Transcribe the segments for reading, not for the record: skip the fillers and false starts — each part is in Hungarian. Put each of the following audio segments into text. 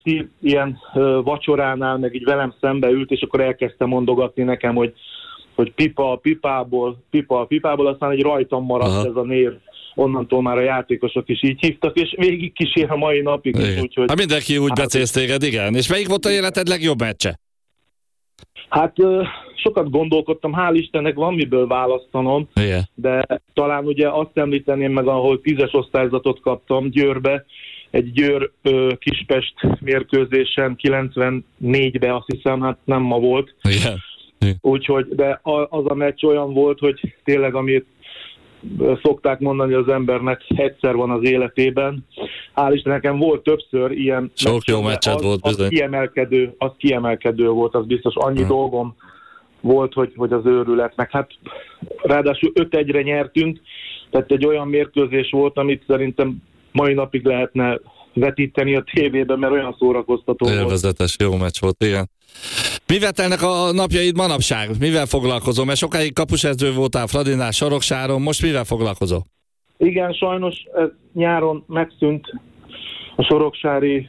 ilyen vacsoránál, meg így velem szembe ült, és akkor elkezdte mondogatni nekem, hogy pipa a pipából, aztán egy rajtam maradt ez a név. Onnantól már a játékosok is így hívtak, és végig kísér a mai napig is. Úgyhogy, hát mindenki úgy becézt téged, igen. És melyik volt a életed legjobb meccse? Hát sokat gondolkodtam, hál' Istennek van miből választanom, igen. De talán ugye azt említeném meg, ahol 10-es osztályzatot kaptam Győrbe, egy Győr-Kispest mérkőzésen 94-ben, azt hiszem, hát nem ma volt. Igen. Úgyhogy, de az a meccs olyan volt, hogy tényleg, amit szokták mondani az embernek, egyszer van az életében. Hál' Isten, nekem volt többször ilyen sok jó meccset volt bizony. Az kiemelkedő volt, az biztos. Annyi dolgom volt, hogy az őrület. Meg hát ráadásul 5-1-re nyertünk, tehát egy olyan mérkőzés volt, amit szerintem mai napig lehetne vetíteni a tévében, mert olyan szórakoztató volt. Élvezetes, jó meccs volt, igen. Mivel telnek a napjaid manapság? Mivel foglalkozom? Mert sokáig kapusedző voltál Fradinál, Soroksáron, most mivel foglalkozol? Igen, sajnos ez nyáron megszűnt a soroksári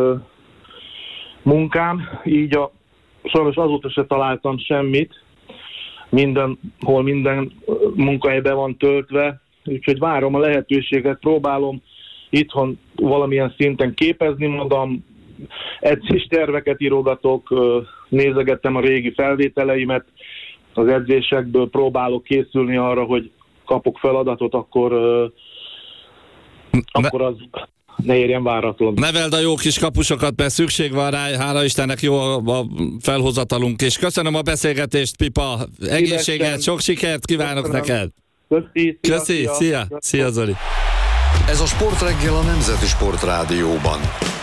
munkám, így sajnos azóta se találtam semmit, mindenhol minden munkahely be van töltve, úgyhogy várom a lehetőséget, próbálom itthon valamilyen szinten képezni magam, edzésterveket írogatok, nézegettem a régi felvételeimet, az edzésekből próbálok készülni arra, hogy kapok feladatot, akkor az ne érjen váratlan. Neveld a jó kis kapusokat, mert szükség van rá, hála Istennek jó a felhozatalunk, és köszönöm a beszélgetést, Pipa, egészséget, sok sikert kívánok neked! Köszi, szia Zoli! Ez a Sportreggel a Nemzeti Sport Rádióban.